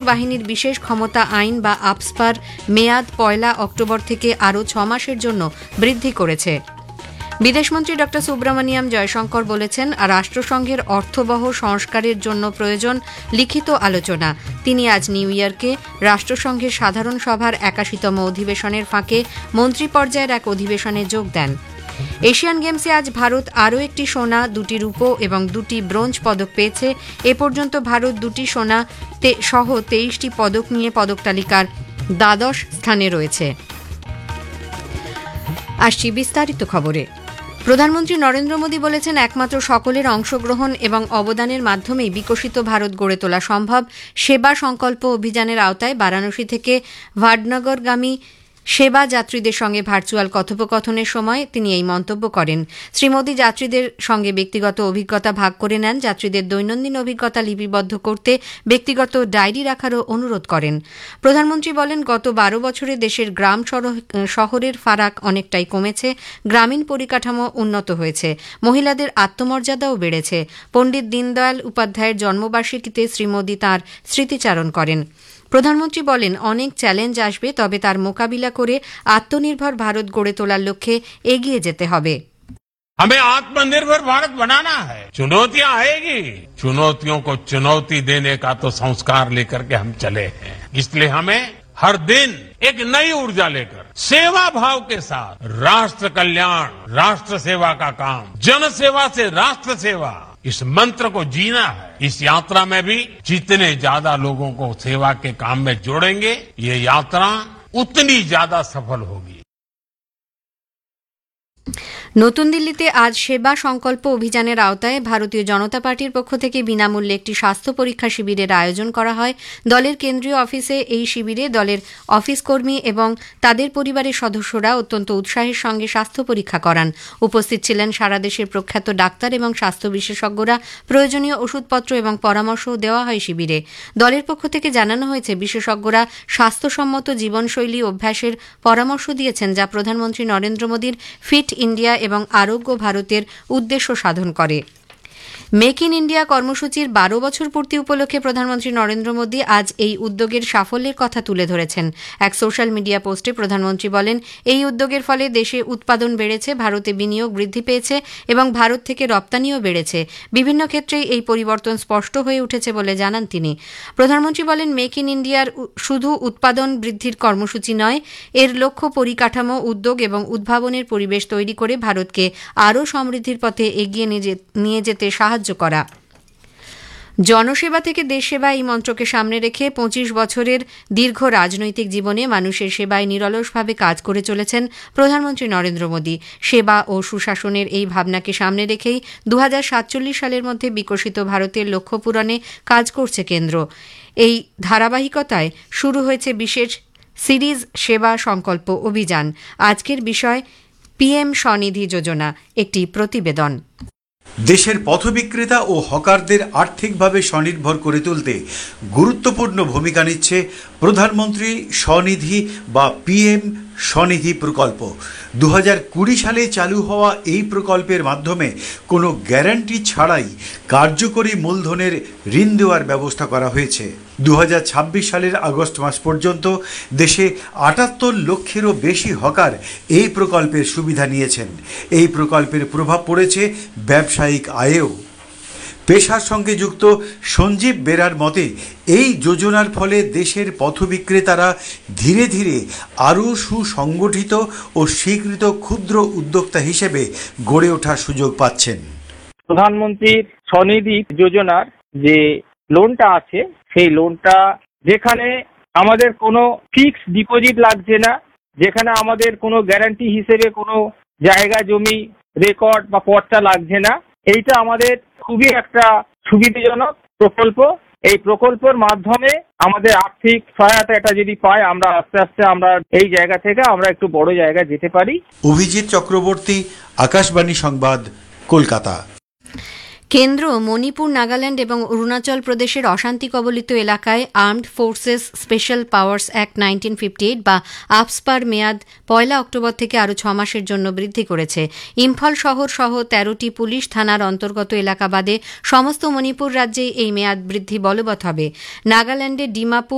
বাহিনীর বিশেষ ক্ষমতা আইন বা আপসপার মেয়াদ 1 অক্টোবর থেকে আরও 6 মাসের জন্য বৃদ্ধি করেছে। বিদেশমন্ত্রী ড সুব্রমণিয়াম জয়শঙ্কর বলেছেন, রাষ্ট্রসংঘের অর্থবহ সংস্কারের জন্য প্রয়োজন লিখিত আলোচনা। তিনি আজ নিউ ইয়র্কে রাষ্ট্রসংঘের সাধারণ সভার 81তম অধিবেশনের ফাঁকে মন্ত্রী পর্যায়ের এক অধিবেশনে যোগ দেন। এশিয়ান গেমসে আজ ভারত আরও একটি সোনা, 2টি রূপো এবং 2টি ব্রোঞ্জ পদক পেয়েছে। এ পর্যন্ত ভারত 2টি সোনা সহ 23টি পদক নিয়ে পদক তালিকার দ্বাদশ স্থানে রয়েছে। আসছি বিস্তারিত খবরে। প্রধানমন্ত্রী নরেন্দ্র মোদী বলেছেন, একমাত্র সকলের অংশগ্রহণ এবং অবদানের মাধ্যমেই বিকশিত ভারত গড়ে তোলা সম্ভব। সেবা সংকল্প অভিযানের আওতায় বারাণসী থেকে ভাডনগরগামী সেবা যাত্রীদের সঙ্গে ভার্চুয়াল কথোপকথনের সময় তিনি এই মন্তব্য করেন। শ্রী মোদী যাত্রীদের সঙ্গে ব্যক্তিগত অভিজ্ঞতা ভাগ করে নেন। যাত্রীদের দৈনন্দিন অভিজ্ঞতা লিপিবদ্ধ করতে ব্যক্তিগত ডায়েরি রাখারও অনুরোধ করেন। প্রধানমন্ত্রী বলেন, গত 12 বছরে দেশের গ্রাম শহরের ফারাক অনেকটাই কমেছে। গ্রামীণ পরিকাঠামো উন্নত হয়েছে। মহিলাদের আত্মমর্যাদাও বেড়েছে। পণ্ডিত দীনদয়াল উপাধ্যায়ের জন্মবার্ষিকীতে শ্রী মোদী তাঁর স্মৃতিচারণ করেন। প্রধানমন্ত্রী বলেন, অনেক চ্যালেঞ্জ আসবে, তবে তার মোকাবিলা করে আত্মনির্ভর ভারত গড়ে তোলার লক্ষ্যে এগিয়ে যেতে হবে। हमें आत्मनिर्भर भारत बनाना है। चुनौतियां आएगी, चुनौतियों को चुनौती देने का तो संस्कार लेकर के हम चले हैं। इसलिए हमें हर दिन एक नई ऊर्जा लेकर सेवा भाव के साथ राष्ट्र कल्याण, राष्ट्र सेवा का काम, जन सेवा से राष्ट्र सेवा, इस मंत्र को जीना है। इस यात्रा में भी जितने ज्यादा लोगों को सेवा के काम में जोड़ेंगे, ये यात्रा उतनी ज्यादा सफल होगी। নতুন দিল্লিতে আজ সেবা সংকল্প অভিযানের আওতায় ভারতীয় জনতা পার্টির পক্ষ থেকে বিনামূল্যে একটি স্বাস্থ্য পরীক্ষা শিবিরের আয়োজন করা হয়। দলের কেন্দ্রীয় অফিসে এই শিবিরে দলের অফিস কর্মী এবং তাদের পরিবারের সদস্যরা অত্যন্ত উৎসাহের সঙ্গে স্বাস্থ্য পরীক্ষা করান। উপস্থিত ছিলেন সারা দেশের প্রখ্যাত ডাক্তার এবং স্বাস্থ্য বিশেষজ্ঞরা। প্রয়োজনীয় ওষুধপত্র এবং পরামর্শও দেওয়া হয় শিবিরে। দলের পক্ষ থেকে জানানো হয়েছে, বিশেষজ্ঞরা স্বাস্থ্যসম্মত জীবনশৈলী অভ্যাসের পরামর্শ দিয়েছেন, যা প্রধানমন্ত্রী নরেন্দ্র মোদীর ফিট ইন্ডিয়া এবং আরোগ্য ভারতের উদ্দেশ্য সাধন করে। মেক ইন ইন্ডিয়া কর্মসূচির 12 বছর পূর্তি উপলক্ষে প্রধানমন্ত্রী নরেন্দ্র মোদী আজ এই উদ্যোগের সাফল্যের কথা তুলে ধরেছেন। এক সোশ্যাল মিডিয়া পোস্টে প্রধানমন্ত্রী বলেন, এই উদ্যোগের ফলে দেশে উৎপাদন বেড়েছে, ভারতে বিনিয়োগ বৃদ্ধি পেয়েছে এবং ভারত থেকে রপ্তানিও বেড়েছে। বিভিন্ন ক্ষেত্রেই এই পরিবর্তন স্পষ্ট হয়ে উঠেছে বলে জানান তিনি। প্রধানমন্ত্রী বলেন, মেক ইন ইন্ডিয়ার শুধু উৎপাদন বৃদ্ধির কর্মসূচি নয়, এর লক্ষ্য পরিকাঠামো, উদ্যোগ এবং উদ্ভাবনের পরিবেশ তৈরি করে ভারতকে আরও সমৃদ্ধির পথে এগিয়ে নিয়ে যেতে সাহায্য করা। জনসেবা থেকে দেশসেবা এই মন্ত্রকে সামনে রেখে 25 বছরের দীর্ঘ রাজনৈতিক জীবনে মানুষের সেবায় নিরলসভাবে কাজ করে চলেছেন প্রধানমন্ত্রী নরেন্দ্র মোদী। সেবা ও সুশাসনের এই ভাবনাকে সামনে রেখেই 2047 সালের মধ্যে বিকশিত ভারতের লক্ষ্য পূরণে কাজ করছে কেন্দ্র। এই ধারাবাহিকতায় শুরু হয়েছে বিশেষ সিরিজ সেবা সংকল্প অভিযান। আজকের বিষয় পিএম স্বনিধি যোজনা, একটি প্রতিবেদন। দেশের পথবিক্রেতা ও হকারদের আর্থিকভাবে স্বনির্ভর করে তুলতে গুরুত্বপূর্ণ ভূমিকা নিচ্ছে প্রধানমন্ত্রী স্বনিধি বা পিএম স্বনিধি প্রকল্প। 2020 সালে চালু হওয়া এই প্রকল্পের মাধ্যমে কোনো গ্যারান্টি ছাড়াই কার্যকরী মূলধনের ঋণ দেওয়ার ব্যবস্থা করা হয়েছে। 2026 সালের আগস্ট মাস পর্যন্ত দেশে 78 লক্ষেরও বেশি হকার এই প্রকল্পের সুবিধা নিয়েছেন। এই প্রকল্পের প্রভাব পড়েছে ব্যবসায়িক আয়েও। পেশার সঙ্গে যুক্ত সঞ্জীব বেরার মতে, এই যোজনার ফলে দেশের পথবিক্রেতারা ধীরে ধীরে আরও সুসংগঠিত ও স্বীকৃত ক্ষুদ্র উদ্যোক্তা হিসেবে গড়ে ওঠার সুযোগ পাচ্ছেন। প্রধানমন্ত্রীর স্বনিধি যোজনার যে লোনটা আছে, সেই লোনটা যেখানে আমাদের কোনো ফিক্সড ডিপোজিট লাগছে না, যেখানে আমাদের কোনো গ্যারান্টি হিসেবে কোনো জায়গা জমি রেকর্ড বা পট্টা লাগছে না, এইটা আমাদের খুবই একটা সুবিধাজনক প্রকল্প। এই প্রকল্পের মাধ্যমে আমাদের আর্থিক সহায়তা এটা যদি পাই, আমরা আস্তে আস্তে আমরা এই জায়গা থেকে আমরা একটু বড় জায়গায় যেতে পারি। অভিজিৎ চক্রবর্তী, আকাশবাণী সংবাদ, কলকাতা। কেন্দ্র মণিপুর, নাগাল্যান্ড এবং অরুণাচল প্রদেশের অশান্তি কবলিত এলাকায় armed forces special powers act 1958 বা আপসপার মেয়াদ 1 অক্টোবর থেকে আরও 6 মাসের জন্য বৃদ্ধি করেছে। ইম্ফল শহর সহ 13টি পুলিশ থানার অন্তর্গত এলাকা বাদে সমস্ত মণিপুর রাজ্যেই এই মেয়াদ বৃদ্ধি বলবৎ হবে। নাগাল্যান্ডের ডিমাপুর